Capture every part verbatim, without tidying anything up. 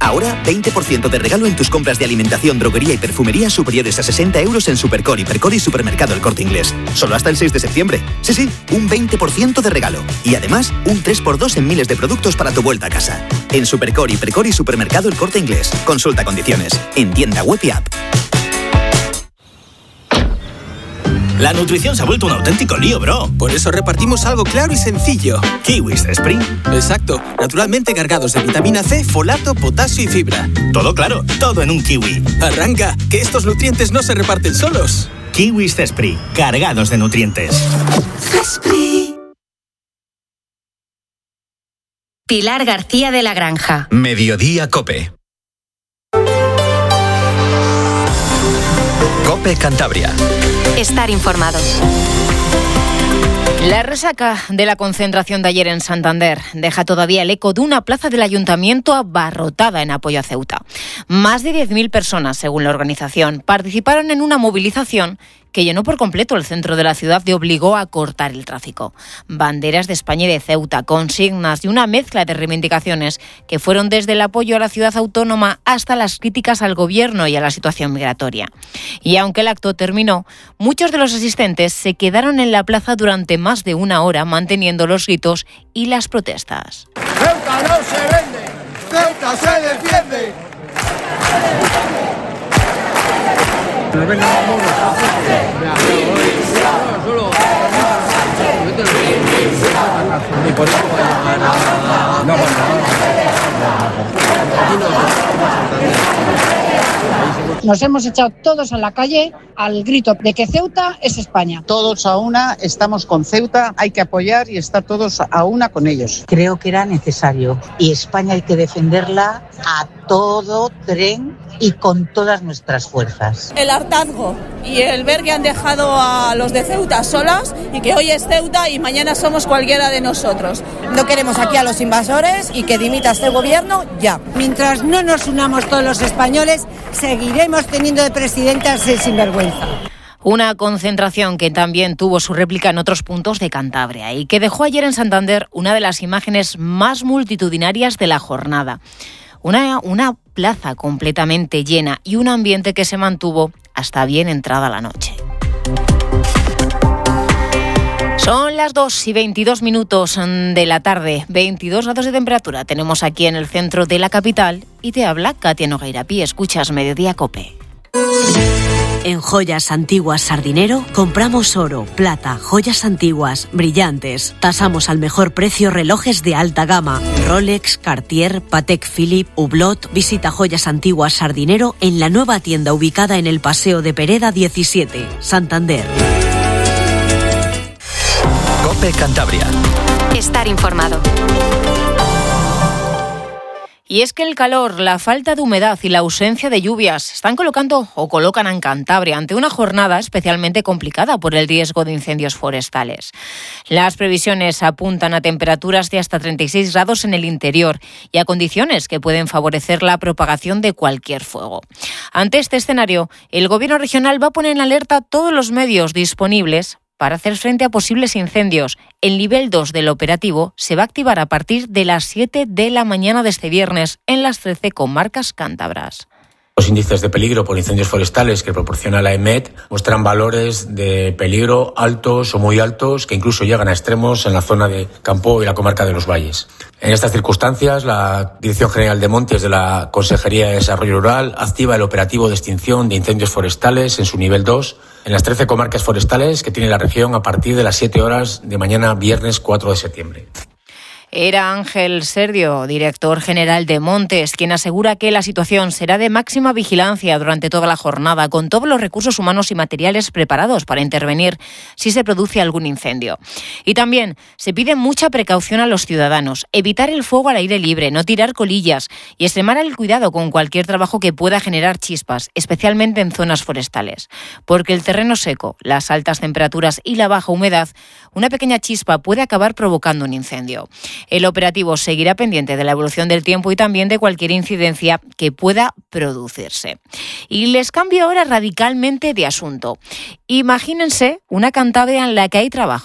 Ahora, veinte por ciento de regalo en tus compras de alimentación, droguería y perfumería superiores a sesenta euros en Supercore, Hipercore y Supermercado El Corte Inglés. Solo hasta el seis de septiembre. Sí, sí, un veinte por ciento de regalo. Y además, un tres por dos en miles de productos para tu vuelta a casa. En Supercore, Hipercore y Supermercado El Corte Inglés. Consulta condiciones. En tienda web y app. La nutrición se ha vuelto un auténtico lío, bro. Por eso repartimos algo claro y sencillo. Kiwis Spring. Exacto, naturalmente cargados de vitamina C, folato, potasio y fibra. Todo claro, todo en un kiwi. Arranca, que estos nutrientes no se reparten solos. Kiwis Spring, cargados de nutrientes. Esprit. Pilar García de la Granja. Mediodía Cope. Cope Cantabria. Estar informado. La resaca de la concentración de ayer en Santander deja todavía el eco de una plaza del ayuntamiento abarrotada en apoyo a Ceuta. Más de diez mil personas, según la organización, participaron en una movilización que llenó por completo el centro de la ciudad y obligó a cortar el tráfico. Banderas de España y de Ceuta, consignas y una mezcla de reivindicaciones que fueron desde el apoyo a la ciudad autónoma hasta las críticas al gobierno y a la situación migratoria. Y aunque el acto terminó, muchos de los asistentes se quedaron en la plaza durante más de una hora manteniendo los gritos y las protestas. ¡Ceuta no se vende! ¡Ceuta se defiende! Nos ven los monos. Solo. Y por eso no Nos hemos echado todos a la calle al grito de que Ceuta es España. Todos a una estamos con Ceuta, hay que apoyar y estar todos a una con ellos. Creo que era necesario y España hay que defenderla a todo tren y con todas nuestras fuerzas. El hartazgo y el ver que han dejado a los de Ceuta solas y que hoy es Ceuta y mañana somos cualquiera de nosotros. No queremos aquí a los invasores y que dimita este gobierno ya. Mientras no nos unamos todos los españoles, seguiremos teniendo de presidenta ese sinvergüenza. Una concentración que también tuvo su réplica en otros puntos de Cantabria y que dejó ayer en Santander una de las imágenes más multitudinarias de la jornada. Una, una plaza completamente llena y un ambiente que se mantuvo hasta bien entrada la noche. Son las dos y veintidós minutos de la tarde, veintidós grados de temperatura. Tenemos aquí en el centro de la capital y te habla Katia Nogueirapi. Escuchas Mediodía Cope. En Joyas Antiguas Sardinero compramos oro, plata, joyas antiguas, brillantes. Tasamos al mejor precio relojes de alta gama. Rolex, Cartier, Patek Philippe, Hublot. Visita Joyas Antiguas Sardinero en la nueva tienda ubicada en el Paseo de Pereda diecisiete, Santander. Cope Cantabria. Estar informado. Y es que el calor, la falta de humedad y la ausencia de lluvias están colocando o colocan a Cantabria ante una jornada especialmente complicada por el riesgo de incendios forestales. Las previsiones apuntan a temperaturas de hasta treinta y seis grados en el interior y a condiciones que pueden favorecer la propagación de cualquier fuego. Ante este escenario, el Gobierno regional va a poner en alerta todos los medios disponibles para hacer frente a posibles incendios. El nivel dos del operativo se va a activar a partir de las siete de la mañana de este viernes en las trece comarcas cántabras. Los índices de peligro por incendios forestales que proporciona la E M E T muestran valores de peligro altos o muy altos que incluso llegan a extremos en la zona de Campo y la comarca de los Valles. En estas circunstancias, la Dirección General de Montes de la Consejería de Desarrollo Rural activa el operativo de extinción de incendios forestales en su nivel dos en las trece comarcas forestales que tiene la región a partir de las siete horas de mañana viernes cuatro de septiembre. Era Ángel Serdio, director general de Montes, quien asegura que la situación será de máxima vigilancia durante toda la jornada, con todos los recursos humanos y materiales preparados para intervenir si se produce algún incendio. Y también se pide mucha precaución a los ciudadanos, evitar el fuego al aire libre, no tirar colillas y extremar el cuidado con cualquier trabajo que pueda generar chispas, especialmente en zonas forestales. Porque el terreno seco, las altas temperaturas y la baja humedad, una pequeña chispa puede acabar provocando un incendio. El operativo seguirá pendiente de la evolución del tiempo y también de cualquier incidencia que pueda producirse. Y les cambio ahora radicalmente de asunto. Imagínense una Cantabria en la que hay trabajo,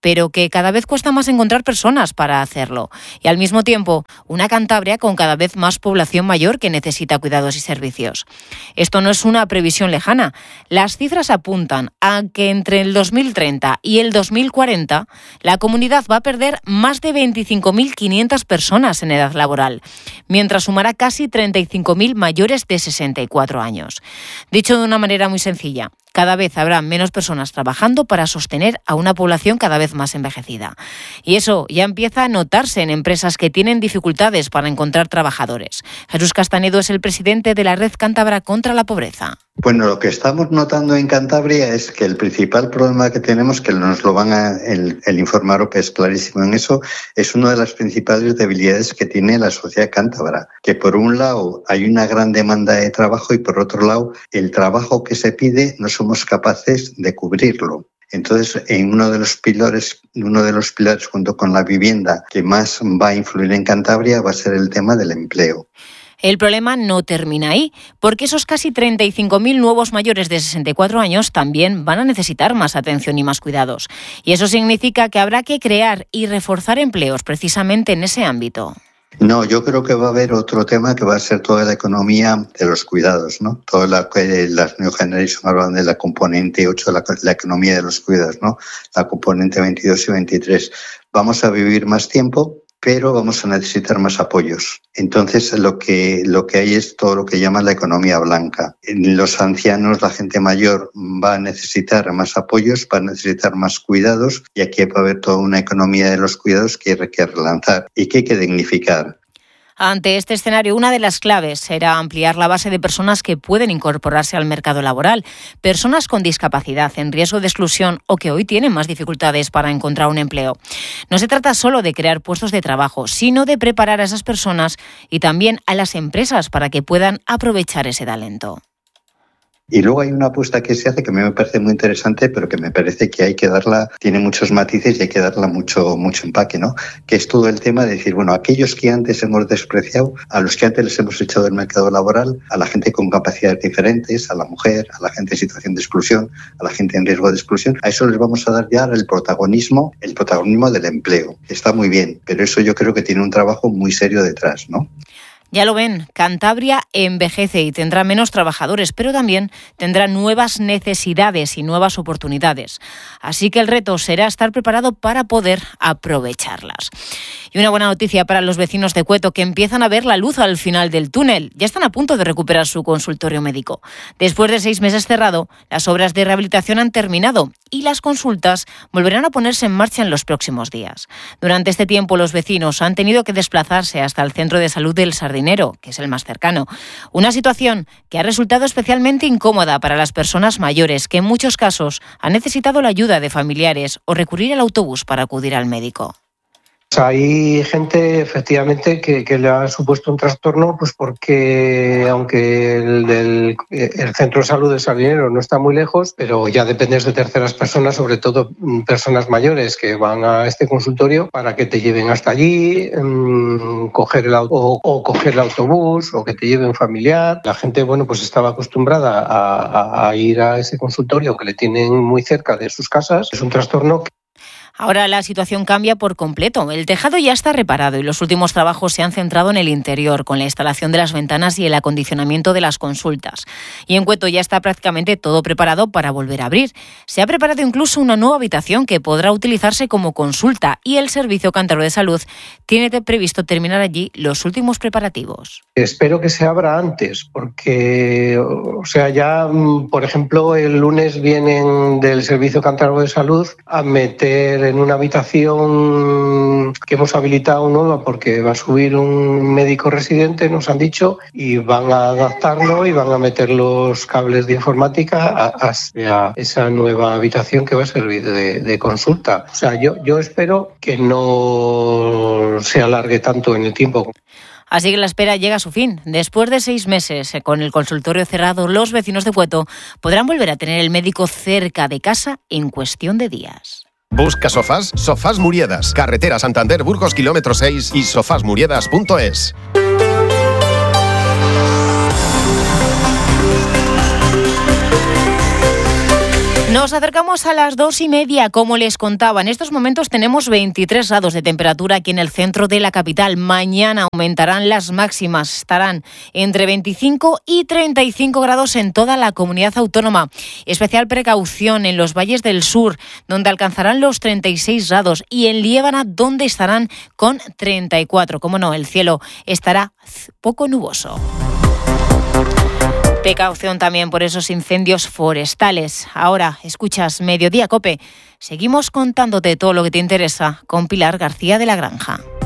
pero que cada vez cuesta más encontrar personas para hacerlo. Y al mismo tiempo, una Cantabria con cada vez más población mayor que necesita cuidados y servicios. Esto no es una previsión lejana. Las cifras apuntan a que entre el dos mil treinta y el dos mil cuarenta la comunidad va a perder más de veinticinco mil quinientas personas en edad laboral, mientras sumará casi treinta y cinco mil mayores de sesenta y cuatro años. Dicho de una manera muy sencilla, cada vez habrá menos personas trabajando para sostener a una población cada vez más envejecida. Y eso ya empieza a notarse en empresas que tienen dificultades para encontrar trabajadores. Jesús Castanedo es el presidente de la Red Cántabra contra la Pobreza. Bueno, lo que estamos notando en Cantabria es que el principal problema que tenemos, que nos lo van a, el, el informe Arope es clarísimo en eso, es una de las principales debilidades que tiene la sociedad cántabra, que por un lado hay una gran demanda de trabajo y por otro lado el trabajo que se pide no somos capaces de cubrirlo. Entonces, en uno de los pilares, uno de los pilares junto con la vivienda que más va a influir en Cantabria va a ser el tema del empleo. El problema no termina ahí, porque esos casi treinta y cinco mil nuevos mayores de sesenta y cuatro años también van a necesitar más atención y más cuidados. Y eso significa que habrá que crear y reforzar empleos precisamente en ese ámbito. No, yo creo que va a haber otro tema que va a ser toda la economía de los cuidados, ¿no? Todas la, las New Generation hablan de la componente ocho, la, la economía de los cuidados, ¿no? La componente veintidós y veintitrés. Vamos a vivir más tiempo, pero vamos a necesitar más apoyos. Entonces, lo que, lo que hay es todo lo que llaman la economía blanca. Los ancianos, la gente mayor, va a necesitar más apoyos, va a necesitar más cuidados, y aquí va a haber toda una economía de los cuidados que hay que relanzar y que hay que dignificar. Ante este escenario, una de las claves será ampliar la base de personas que pueden incorporarse al mercado laboral, personas con discapacidad, en riesgo de exclusión o que hoy tienen más dificultades para encontrar un empleo. No se trata solo de crear puestos de trabajo, sino de preparar a esas personas y también a las empresas para que puedan aprovechar ese talento. Y luego hay una apuesta que se hace que a mí me parece muy interesante, pero que me parece que hay que darla, tiene muchos matices y hay que darla mucho, mucho empaque, ¿no? Que es todo el tema de decir, bueno, aquellos que antes hemos despreciado, a los que antes les hemos echado del mercado laboral, a la gente con capacidades diferentes, a la mujer, a la gente en situación de exclusión, a la gente en riesgo de exclusión, a eso les vamos a dar ya el protagonismo, el protagonismo del empleo. Está muy bien, pero eso yo creo que tiene un trabajo muy serio detrás, ¿no? Ya lo ven, Cantabria envejece y tendrá menos trabajadores, pero también tendrá nuevas necesidades y nuevas oportunidades. Así que el reto será estar preparado para poder aprovecharlas. Y una buena noticia para los vecinos de Cueto, que empiezan a ver la luz al final del túnel. Ya están a punto de recuperar su consultorio médico. Después de seis meses cerrado, las obras de rehabilitación han terminado y las consultas volverán a ponerse en marcha en los próximos días. Durante este tiempo, los vecinos han tenido que desplazarse hasta el centro de salud del Sardinero, que es el más cercano. Una situación que ha resultado especialmente incómoda para las personas mayores, que en muchos casos han necesitado la ayuda de familiares o recurrir al autobús para acudir al médico. Hay gente, efectivamente, que, que le ha supuesto un trastorno, pues porque aunque el, del, el centro de salud de Sardinero no está muy lejos, pero ya dependes de terceras personas, sobre todo personas mayores que van a este consultorio para que te lleven hasta allí, mmm, coger el auto, o, o coger el autobús, o que te lleve un familiar. La gente, bueno, pues estaba acostumbrada a, a, a ir a ese consultorio que le tienen muy cerca de sus casas. Es un trastorno que Ahora la situación cambia por completo. El tejado ya está reparado y los últimos trabajos se han centrado en el interior, con la instalación de las ventanas y el acondicionamiento de las consultas. Y en Cueto ya está prácticamente todo preparado para volver a abrir. Se ha preparado incluso una nueva habitación que podrá utilizarse como consulta, y el Servicio Cántabro de Salud tiene previsto terminar allí los últimos preparativos. Espero que se abra antes, porque, o sea, ya, por ejemplo, el lunes vienen del Servicio Cántabro de Salud a meter en una habitación que hemos habilitado nueva, porque va a subir un médico residente, nos han dicho, y van a adaptarlo y van a meter los cables de informática hacia esa nueva habitación que va a servir de, de consulta. O sea, yo, yo espero que no se alargue tanto en el tiempo. Así que la espera llega a su fin. Después de seis meses con el consultorio cerrado, los vecinos de Cueto podrán volver a tener el médico cerca de casa en cuestión de días. Busca sofás, Sofás Muriedas, carretera Santander Burgos kilómetro seis y sofás muriedas punto es. Nos acercamos a las dos y media, como les contaba. En estos momentos tenemos veintitrés grados de temperatura aquí en el centro de la capital. Mañana aumentarán las máximas, estarán entre veinticinco y treinta y cinco grados en toda la comunidad autónoma. Especial precaución en los valles del sur, donde alcanzarán los treinta y seis grados, y en Liébana, donde estarán con treinta y cuatro. Como no, el cielo estará poco nuboso. Precaución también por esos incendios forestales. Ahora escuchas Mediodía COPE. Seguimos contándote todo lo que te interesa con Pilar García de la Granja.